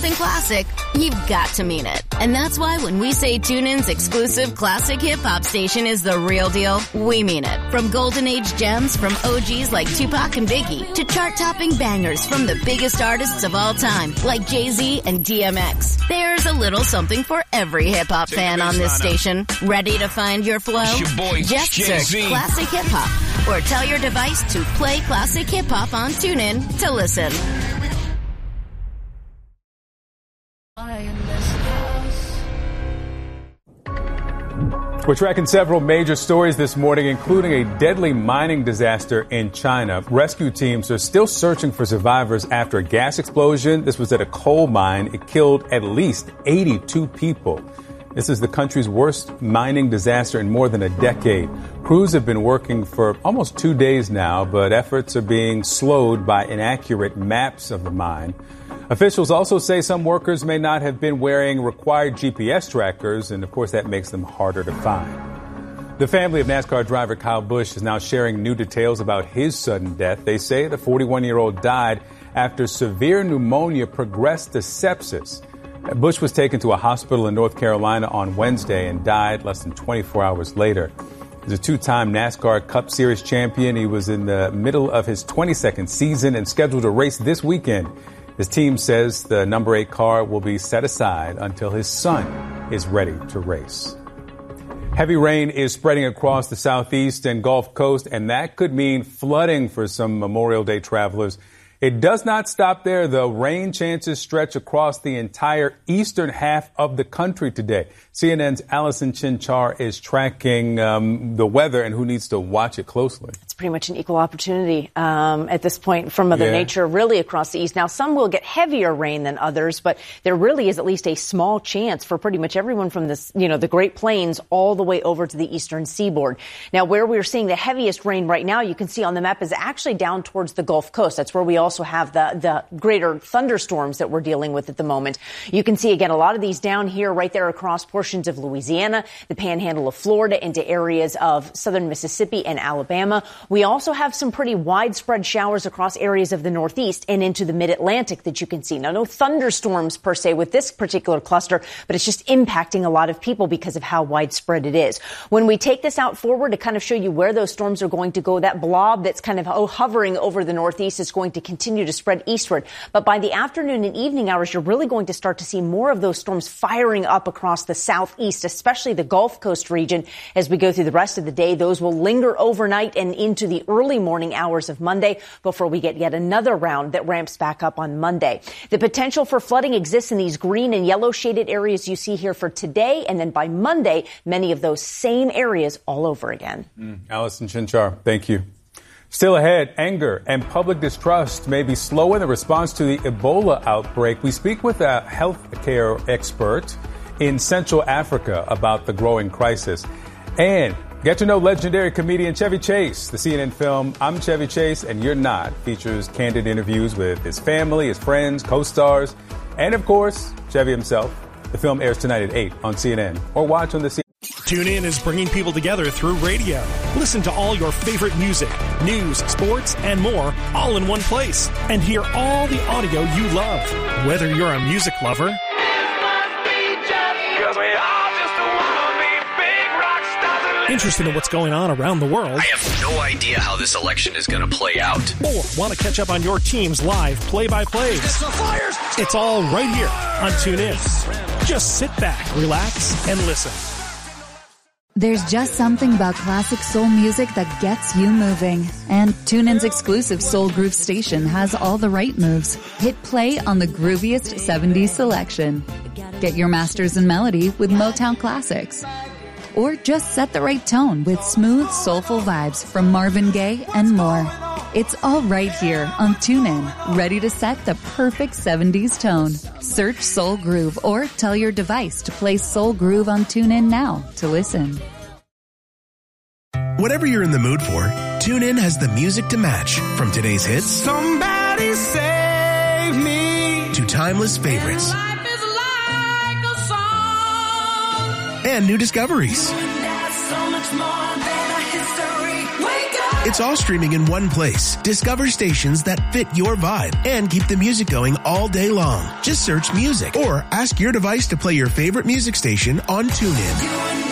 something classic, you've got to mean it. And that's why when we say TuneIn's exclusive classic hip-hop station is the real deal, we mean it. From golden age gems from OGs like Tupac and Biggie to chart-topping bangers from the biggest artists of all time like Jay-Z and DMX. There's a little something for every hip-hop fan on this station. Ready to find your flow? Just search Classic Hip Hop or tell your device to play Classic Hip Hop on TuneIn to listen. We're tracking several major stories this morning, including a deadly mining disaster in China. Rescue teams are still searching for survivors after a gas explosion. This was at a coal mine. It killed at least 82 people. This is the country's worst mining disaster in more than a decade. Crews have been working for almost 2 days now, but efforts are being slowed by inaccurate maps of the mine. Officials also say some workers may not have been wearing required GPS trackers, and of course that makes them harder to find. The family of NASCAR driver Kyle Busch is now sharing new details about his sudden death. They say the 41-year-old died after severe pneumonia progressed to sepsis. Busch was taken to a hospital in North Carolina on Wednesday and died less than 24 hours later. He's a two-time NASCAR Cup Series champion. He was in the middle of his 22nd season and scheduled to race this weekend. His team says the number 8 car will be set aside until his son is ready to race. Heavy rain is spreading across the southeast and Gulf Coast, and that could mean flooding for some Memorial Day travelers. It does not stop there, though. Rain chances stretch across the entire eastern half of the country today. CNN's Allison Chinchar is tracking the weather and who needs to watch it closely. It's pretty much an equal opportunity at this point from Mother Nature, really across the east. Now, some will get heavier rain than others, but there really is at least a small chance for pretty much everyone from this, the Great Plains all the way over to the eastern seaboard. Now, where we're seeing the heaviest rain right now, you can see on the map, is actually down towards the Gulf Coast. That's where we also have the greater thunderstorms that we're dealing with at the moment. You can see, again, a lot of these down here right there across portions of Louisiana, the panhandle of Florida, into areas of southern Mississippi and Alabama. We also have some pretty widespread showers across areas of the Northeast and into the mid-Atlantic that you can see. Now, no thunderstorms per se with this particular cluster, but it's just impacting a lot of people because of how widespread it is. When we take this out forward to kind of show you where those storms are going to go, that blob that's kind of hovering over the Northeast is going to continue to spread eastward. But by the afternoon and evening hours, you're really going to start to see more of those storms firing up across the southeast, especially the Gulf Coast region. As we go through the rest of the day, those will linger overnight and into the early morning hours of Monday before we get yet another round that ramps back up on Monday. The potential for flooding exists in these green and yellow shaded areas you see here for today. And then by Monday, many of those same areas all over again. Allison Chinchar, thank you. Still ahead, anger and public distrust may be slowing the response to the Ebola outbreak. We speak with a healthcare expert in Central Africa about the growing crisis. And get to know legendary comedian Chevy Chase. The CNN film I'm Chevy Chase and You're Not features candid interviews with his family, his friends, co-stars, and of course, Chevy himself. The film airs tonight at 8 on CNN or watch on the CNN. TuneIn is bringing people together through radio. Listen to all your favorite music, news, sports, and more all in one place. And hear all the audio you love. Whether you're a music lover, interested in what's going on around the world, I have no idea how this election is going to play out, or want to catch up on your team's live play-by-plays, it's all right here on TuneIn. Just sit back, relax, and listen. There's just something about classic soul music that gets you moving. And TuneIn's exclusive Soul Groove station has all the right moves. Hit play on the grooviest 70s selection. Get your masters in melody with Motown classics. Or just set the right tone with smooth, soulful vibes from Marvin Gaye and more. It's all right here on TuneIn, ready to set the perfect 70s tone. Search Soul Groove or tell your device to play Soul Groove on TuneIn now to listen. Whatever you're in the mood for, TuneIn has the music to match. From today's hits, Somebody Save Me, to timeless favorites. Life is like a song. And new discoveries. So much more than a history. Wake up. It's all streaming in one place. Discover stations that fit your vibe and keep the music going all day long. Just search music or ask your device to play your favorite music station on TuneIn.